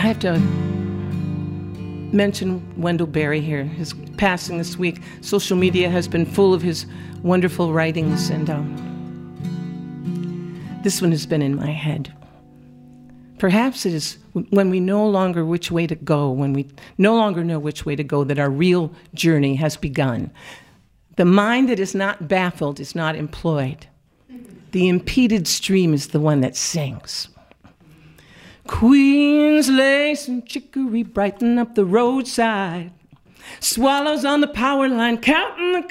I have to mention Wendell Berry here. His passing this week. Social media has been full of his wonderful writings, and this one has been in my head. Perhaps it is when we no longer which way to go, when we no longer know which way to go, that our real journey has begun. The mind that is not baffled is not employed. The impeded stream is the one that sings. Queen's lace and chicory brighten up the roadside. Swallows on the power line counting the